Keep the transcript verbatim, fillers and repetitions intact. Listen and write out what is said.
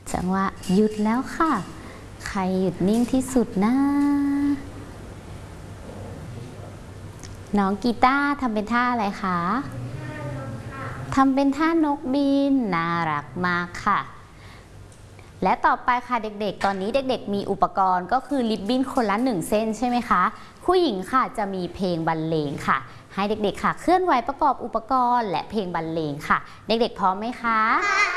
จังหวะหยุดแล้วค่ะใครหยุดนิ่งที่สุดนะน้องกีตาร์ทำเป็นท่าอะไรคะทำเป็นท่านกบินน่ารักมากค่ะและต่อไปค่ะเด็กๆตอนนี้เด็กๆมีอุปกรณ์ก็คือริบบิ้นคนละหนึ่งเส้นใช่ไหมคะผู้หญิงค่ะจะมีเพลงบรรเลงค่ะให้เด็กๆค่ะเคลื่อนไหวประกอบอุปกรณ์และเพลงบรรเลงค่ะเด็กๆพร้อมไหมคะ